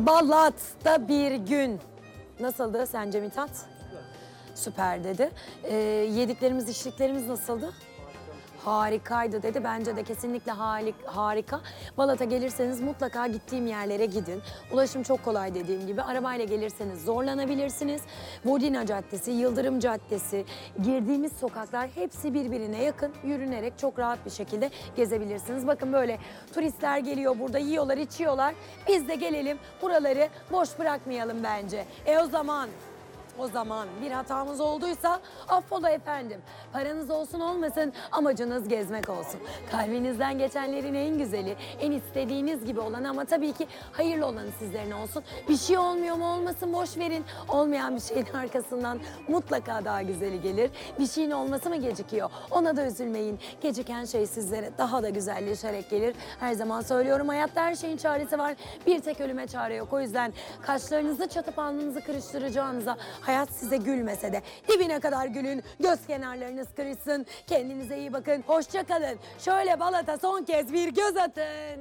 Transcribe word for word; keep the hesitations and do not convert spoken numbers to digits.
Balat'ta bir gün. Nasıldı sence Mithat? Süper dedi. Ee, yediklerimiz, içtiklerimiz nasıldı? Harikaydı dedi. Bence de kesinlikle halik- harika. Balat'a gelirseniz mutlaka gittiğim yerlere gidin. Ulaşım çok kolay dediğim gibi. Arabayla gelirseniz zorlanabilirsiniz. Vodina Caddesi, Yıldırım Caddesi, girdiğimiz sokaklar hepsi birbirine yakın. Yürünerek çok rahat bir şekilde gezebilirsiniz. Bakın böyle turistler geliyor burada, yiyorlar, içiyorlar. Biz de gelelim, buraları boş bırakmayalım bence. E o zaman... O zaman bir hatamız olduysa affola efendim. Paranız olsun olmasın, amacınız gezmek olsun. Kalbinizden geçenlerin en güzeli, en istediğiniz gibi olan ama tabii ki hayırlı olanı sizlerin olsun. Bir şey olmuyor mu olmasın, boş verin. Olmayan bir şeyin arkasından mutlaka daha güzeli gelir. Bir şeyin olması mı gecikiyor? Ona da üzülmeyin. Geciken şey sizlere daha da güzelleşerek gelir. Her zaman söylüyorum, hayatta her şeyin çaresi var. Bir tek ölüme çare yok. O yüzden kaşlarınızı çatıp alnınızı kırıştıracağınıza hayat size gülmese de dibine kadar gülün. Göz kenarlarınız kırışsın. Kendinize iyi bakın. Hoşça kalın. Şöyle Balat'a son kez bir göz atın.